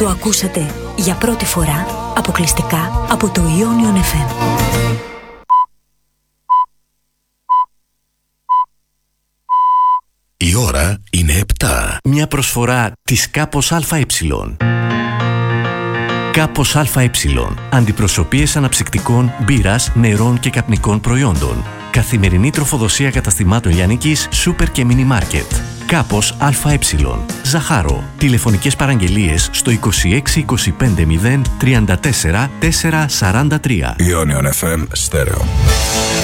Το ακούσατε για πρώτη φορά αποκλειστικά από το Ionion FM. Η ώρα είναι 7. Μια προσφορά της Κάπος ΑΕ. Κάπος ΑΕ. Αντιπροσωπείες αναψυκτικών, μπύρας, νερών και καπνικών προϊόντων. Καθημερινή τροφοδοσία καταστημάτων λιανικής, σούπερ και μίνι μάρκετ. Κάπος ΑΕ. Ζαχάρο. Τηλεφωνικές παραγγελίες στο 26 25 0 34 443. Ionion FM Stereo.